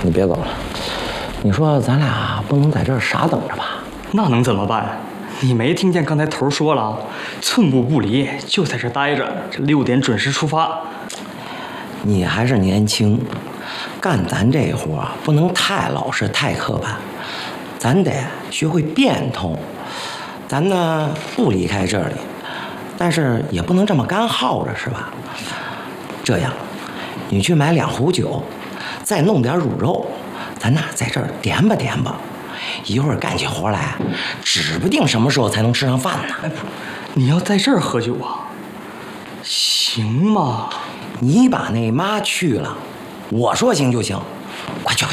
你别走了。你说咱俩不能在这儿傻等着吧？ 那能怎么办？你没听见刚才头说了，寸步不离，就在这待着，这6点准时出发。 你还是年轻，干咱这活不能太老实、太刻板，咱得学会变通。咱呢不离开这里，但是也不能这么干耗着，是吧？这样，你去买2壶酒，再弄点卤肉，咱呐在这儿点吧点吧。一会儿干起活来，指不定什么时候才能吃上饭呢。 哎，不，你要在这儿喝酒啊？行吗？ 你把那妈去了，我说行就行。快去！